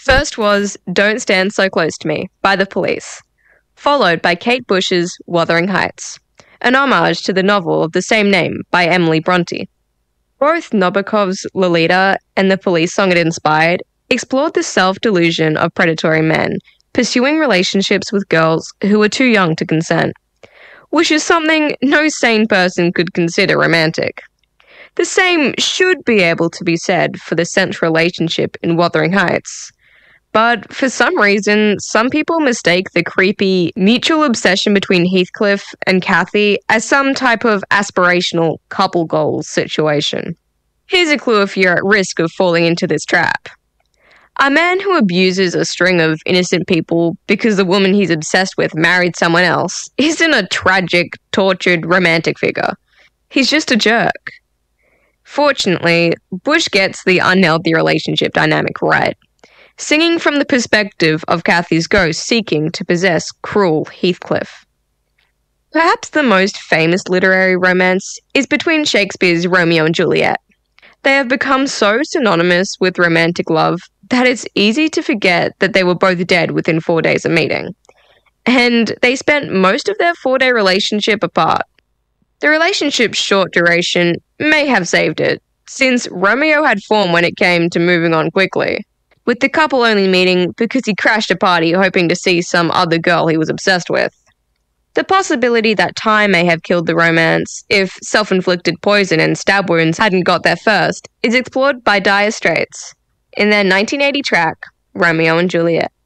First was Don't Stand So Close to Me by The Police, followed by Kate Bush's Wuthering Heights, an homage to the novel of the same name by Emily Bronte. Both Nabokov's Lolita and the Police song it inspired explored the self-delusion of predatory men pursuing relationships with girls who were too young to consent, which is something no sane person could consider romantic. The same should be able to be said for the central relationship in Wuthering Heights. But for some reason, some people mistake the creepy mutual obsession between Heathcliff and Kathy as some type of aspirational couple goals situation. Here's a clue if you're at risk of falling into this trap. A man who abuses a string of innocent people because the woman he's obsessed with married someone else isn't a tragic, tortured, romantic figure. He's just a jerk. Fortunately, Bush gets the unhealthy relationship dynamic right, singing from the perspective of Kathy's ghost seeking to possess cruel Heathcliff. Perhaps the most famous literary romance is between Shakespeare's Romeo and Juliet. They have become so synonymous with romantic love that it's easy to forget that they were both dead within 4 days of meeting. And they spent most of their 4-day relationship apart. The relationship's short duration may have saved it, since Romeo had form when it came to moving on quickly, with the couple only meeting because he crashed a party hoping to see some other girl he was obsessed with. The possibility that time may have killed the romance if self-inflicted poison and stab wounds hadn't got there first is explored by Dire Straits in their 1980 track, Romeo and Juliet.